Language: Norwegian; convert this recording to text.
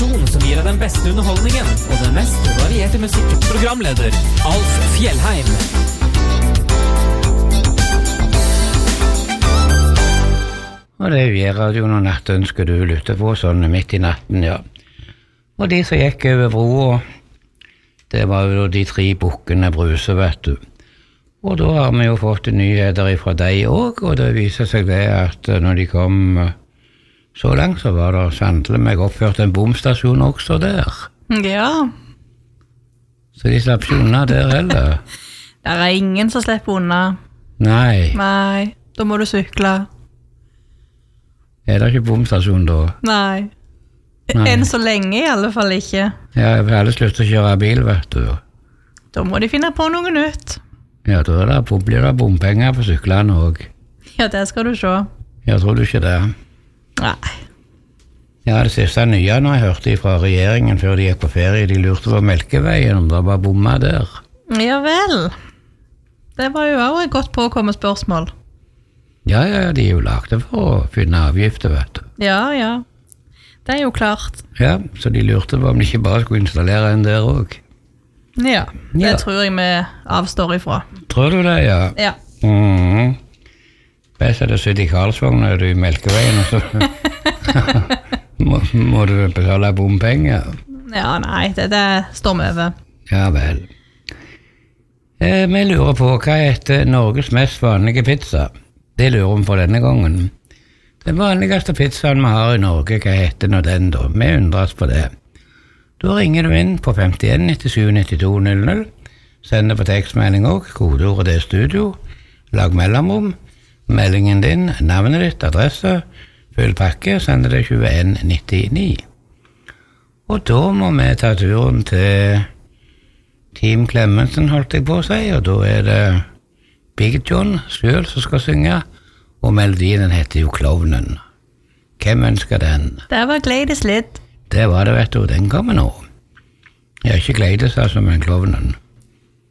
stasjon som gir deg den beste underholdningen og den mest varierte musikken. Programleder Alf Fjellheim. Og det er radioen og nattønsker du lytter på sånn midt i natten, ja. Og de som gikk over broa, det var jo de 3 bukkene Bruse, vet du. Og da har vi jo fått nyheter fra deg også, og det viser seg det at når de kom så langt, så var det sannelig meg oppført en bomstasjon også der. Ja. Så de slapp ikke unna der heller. Det er ingen som slipper unna. Nei. Nei, da må du sykle. Er det ikke bomstasjon da? Nei. Enn så lenge i alle fall ikke. Ja, jeg vil alle slutte å kjøre bil, vet du. Da må de finne på noe nytt. Ja, da blir det bompenger på syklene også. Ja, det skal du se. Jeg tror du ikke det. Nei. Ja, det siste nye når jeg hørte fra regjeringen før de gikk på ferie, de lurte på Melkeveien om det var bomma der. Ja vel. Det var jo også et godt påkommet spørsmål. Ja, de er jo lagt for å finne avgifter, vet du. Ja. Det er jo klart. Ja, så de lurte på om de ikke bare skulle installere en der også. Ja, det tror jeg vi avstår ifra. Tror du det, ja? Ja. Best er det sitte i Karlsvogn når du er i Melkeveien, og så må du betale bompenger. Ja, nei, det står vi over. Ja vel. Vi lurer på hva heter Norges mest vanlige pizza. Det lurer vi på denne gangen. Den vanligste pizzaen vi har i Norge, hva heter nå den da? Vi undres på det. Da ringer du inn på 51 97 92 00, sender på tekstmelding også, kodeordet det studio, lag mellomrom, meldingen din, navnet ditt, adresse, fyll pakke, sender det 2199. Og da må vi ta turen til Team Clemensen, holdt jeg på å si, og da er det Big John selv som skal synge, og melodien heter jo Klovnen. Hvem ønsker den? Det var Gladys Lidd. Det var det, vet du, den kommer nå. Jeg har ikke gledet seg som en Klovnen.